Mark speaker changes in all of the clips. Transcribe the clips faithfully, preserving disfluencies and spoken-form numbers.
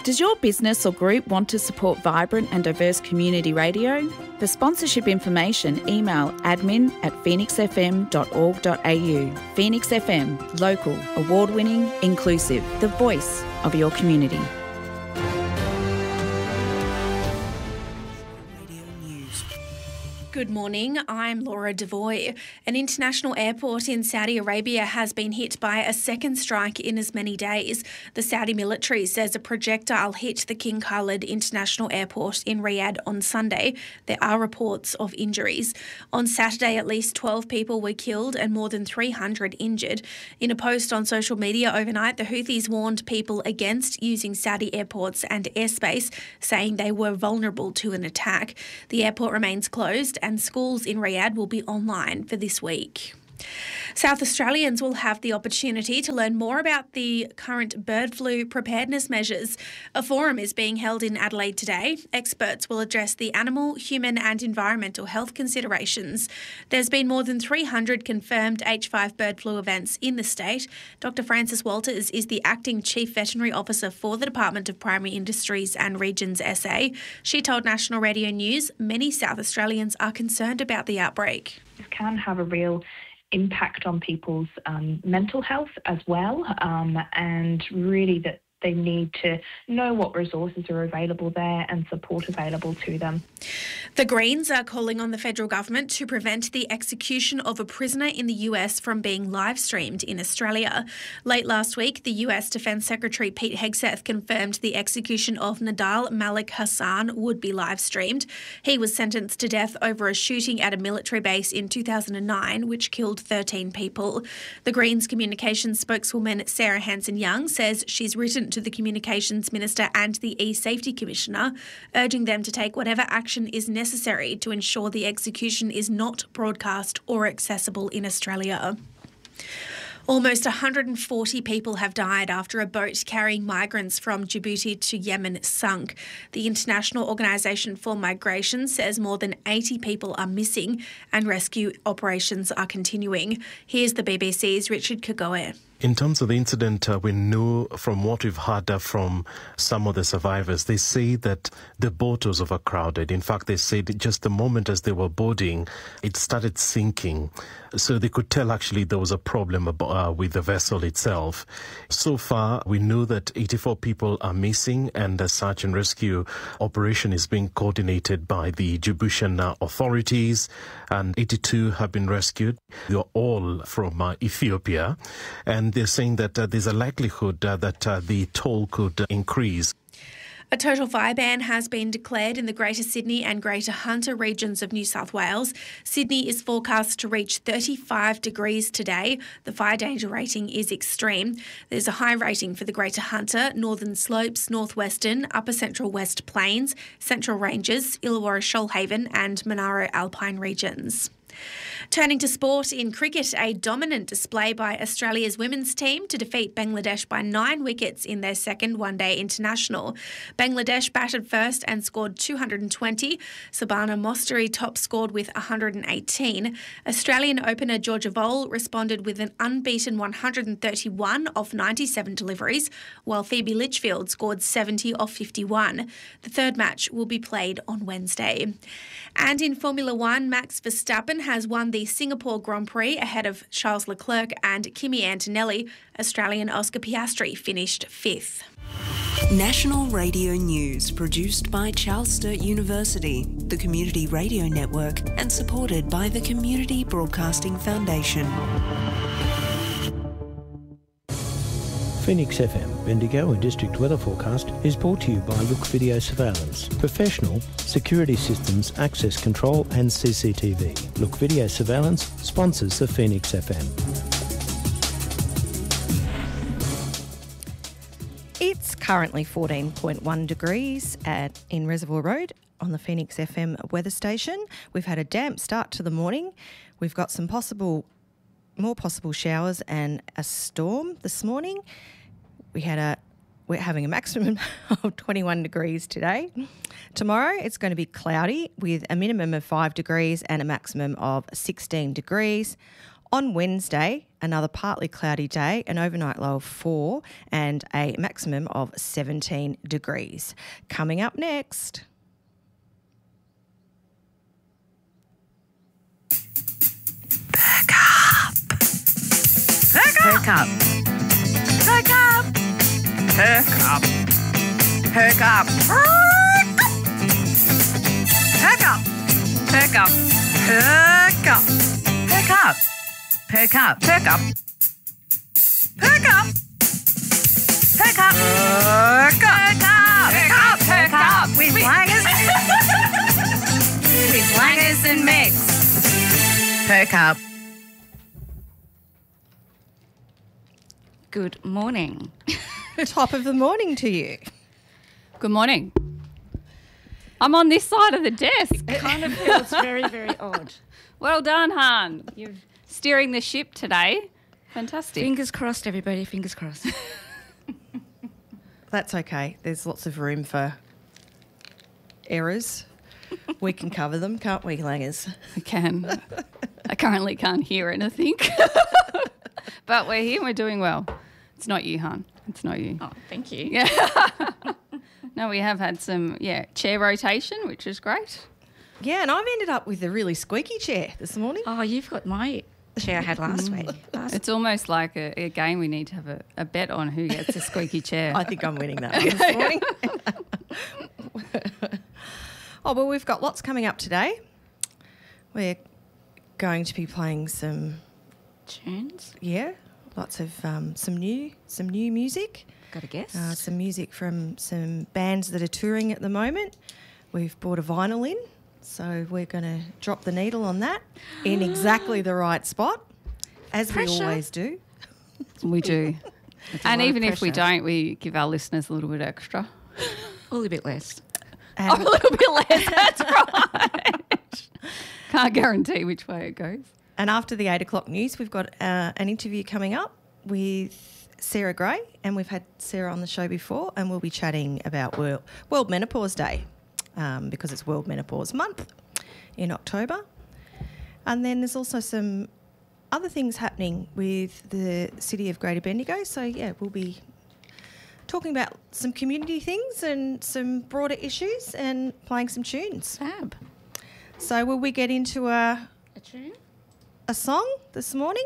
Speaker 1: Does your business or group want to support vibrant and diverse community radio? For sponsorship information, email admin at phoenix f m dot org dot a u. Phoenix F M, local, award-winning, inclusive, the voice of your community.
Speaker 2: Good morning, I'm Laura Devoy. An international airport in Saudi Arabia has been hit by a second strike in as many days. The Saudi military says a projectile hit the King Khalid International Airport in Riyadh on Sunday. There are reports of injuries. On Saturday, at least twelve people were killed and more than three hundred injured. In a post on social media overnight, the Houthis warned people against using Saudi airports and airspace, saying they were vulnerable to an attack. The airport remains closed and schools in Riyadh will be online for this week. South Australians will have the opportunity to learn more about the current bird flu preparedness measures. A forum is being held in Adelaide today. Experts will address the animal, human and environmental health considerations. There's been more than three hundred confirmed H five bird flu events in the state. Doctor Frances Walters is the Acting Chief Veterinary Officer for the Department of Primary Industries and Regions S A. She told National Radio News many South Australians are concerned about the outbreak.
Speaker 3: This can have a real impact on people's um, mental health as well, um, and really that they need to know what resources are available there and support available to them.
Speaker 2: The Greens are calling on the federal government to prevent the execution of a prisoner in the U S from being live-streamed in Australia. Late last week, the U S Defence Secretary Pete Hegseth confirmed the execution of Nadal Malik Hassan would be live-streamed. He was sentenced to death over a shooting at a military base in two thousand nine, which killed thirteen people. The Greens communications spokeswoman Sarah Hanson-Young says she's written to the Communications Minister and the E-Safety Commissioner, urging them to take whatever action is necessary to ensure the execution is not broadcast or accessible in Australia. Almost one hundred forty people have died after a boat carrying migrants from Djibouti to Yemen sunk. The International Organisation for Migration says more than eighty people are missing and rescue operations are continuing. Here's the B B C's Richard Kagoe.
Speaker 4: In terms of the incident, uh, we know from what we've heard uh, from some of the survivors, they say that the boat was overcrowded. In fact, they said just the moment as they were boarding, it started sinking. So they could tell actually there was a problem uh, with the vessel itself. So far, we know that eighty-four people are missing, and the search and rescue operation is being coordinated by the Djiboutian uh, authorities, and eighty-two have been rescued. They are all from uh, Ethiopia, and they're saying that uh, there's a likelihood uh, that uh, the toll could uh, increase.
Speaker 2: A total fire ban has been declared in the Greater Sydney and Greater Hunter regions of New South Wales. Sydney is forecast to reach thirty-five degrees today. The fire danger rating is extreme. There's a high rating for the Greater Hunter, Northern Slopes, Northwestern, Upper Central West Plains, Central Ranges, Illawarra Shoalhaven and Monaro Alpine regions. Turning to sport, in cricket, a dominant display by Australia's women's team to defeat Bangladesh by nine wickets in their second one-day international. Bangladesh batted first and scored two hundred twenty. Sabana Mostari top scored with one hundred eighteen. Australian opener Georgia Vole responded with an unbeaten one hundred thirty-one off ninety-seven deliveries, while Phoebe Litchfield scored seventy off fifty-one. The third match will be played on Wednesday. And in Formula One, Max Verstappen has won the Singapore Grand Prix ahead of Charles Leclerc and Kimi Antonelli. Australian Oscar Piastri finished fifth.
Speaker 5: National Radio News, produced by Charles Sturt University, the Community Radio Network, and supported by the Community Broadcasting Foundation.
Speaker 6: Phoenix F M, Bendigo and District Weather Forecast is brought to you by Look Video Surveillance. Professional security systems, access control and C C T V. Look Video Surveillance sponsors the Phoenix F M.
Speaker 7: It's currently fourteen point one degrees at in Reservoir Road on the Phoenix F M weather station. We've had a damp start to the morning. We've got some possible more possible showers and a storm this morning. We had a, we're having a maximum of twenty-one degrees today. Tomorrow it's going to be cloudy with a minimum of five degrees and a maximum of sixteen degrees. On Wednesday, another partly cloudy day, an overnight low of four and a maximum of seventeen degrees. Coming up next.
Speaker 8: Perk up. Perk up. Perk up. Perk up. Perk up. Perk up. Perk up. Perk up. Perk up. Perk up. Perk up. Perk up. Perk up. Perk up. Perk up. Perk up. With Langers. With Langers and Megs. Perk up.
Speaker 9: Good morning.
Speaker 7: Top of the morning to you.
Speaker 9: Good morning. I'm on this side of the desk.
Speaker 10: It kind of feels very, very odd.
Speaker 9: Well done, Han. You're steering the ship today. Fantastic.
Speaker 10: Fingers crossed, everybody. Fingers crossed.
Speaker 7: That's okay. There's lots of room for errors. We can cover them, can't we, Langers?
Speaker 9: We can. I currently can't hear anything. But we're here and we're doing well. It's not you, Han. It's not you.
Speaker 10: Oh, thank you.
Speaker 9: Yeah. No, we have had some, yeah, chair rotation, which is great.
Speaker 7: Yeah, and I've ended up with a really squeaky chair this morning.
Speaker 10: Oh, you've got my chair I had last week. Last
Speaker 9: It's almost like a, a game we need to have a, a bet on who gets a squeaky chair.
Speaker 7: I think I'm winning that one this morning. Oh, well, we've got lots coming up today. We're going to be playing some
Speaker 10: tunes.
Speaker 7: Yeah, lots of um, some new some new music.
Speaker 10: Got a guess?
Speaker 7: Uh, some music from some bands that are touring at the moment. We've brought a vinyl in, so we're going to drop the needle on that in exactly the right spot, as
Speaker 10: Pressure.
Speaker 7: we always do.
Speaker 9: We do.
Speaker 10: It's a
Speaker 9: And
Speaker 10: lot of
Speaker 9: even if we
Speaker 10: pressure.
Speaker 9: don't, we give our listeners a little bit extra.
Speaker 10: A little bit less.
Speaker 7: And
Speaker 9: Oh, a little bit less, that's right. Can't guarantee which way it goes.
Speaker 7: And after the eight o'clock news, we've got uh, an interview coming up with Sarah Gray, and we've had Sarah on the show before, and we'll be chatting about World, World Menopause Day um, because it's World Menopause Month in October. And then there's also some other things happening with the City of Greater Bendigo. So, yeah, we'll be talking about some community things and some broader issues and playing some tunes.
Speaker 10: Fab.
Speaker 7: So will we get into a...
Speaker 10: A tune?
Speaker 7: a song this morning?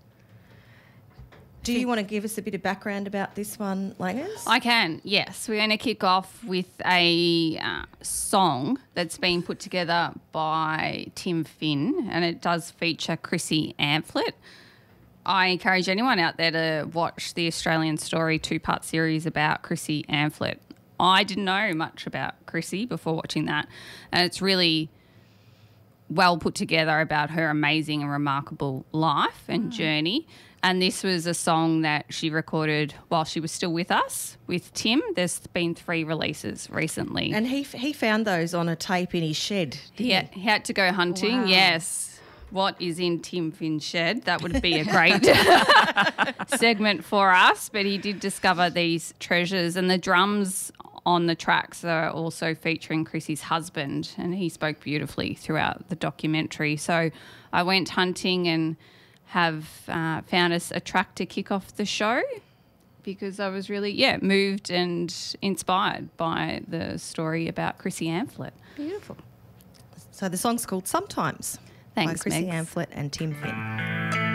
Speaker 7: Do you want to give us a bit of background about this one, Langers?
Speaker 9: I can, yes. We're going to kick off with a uh, song that's been put together by Tim Finn, and it does feature Chrissy Amphlett. I encourage anyone out there to watch the Australian Story two-part series about Chrissy Amphlett. I didn't know much about Chrissy before watching that, and it's really well put together about her amazing and remarkable life and mm. journey. And this was a song that she recorded while she was still with us, with Tim. There's been three releases recently.
Speaker 7: And he he found those on a tape in his shed, didn't
Speaker 9: he? Had, he had to go hunting,
Speaker 7: Wow.
Speaker 9: yes. What is in Tim Finn's shed? That would be a great segment for us. But he did discover these treasures, and the drums on the tracks are also featuring Chrissy's husband, and he spoke beautifully throughout the documentary. So I went hunting and have uh, found us a track to kick off the show because I was really, yeah, moved and inspired by the story about Chrissy Amphlett.
Speaker 10: Beautiful.
Speaker 7: So the song's called Sometimes
Speaker 9: Thanks,
Speaker 7: by Chrissy
Speaker 9: Megs.
Speaker 7: Amphlett and Tim Finn.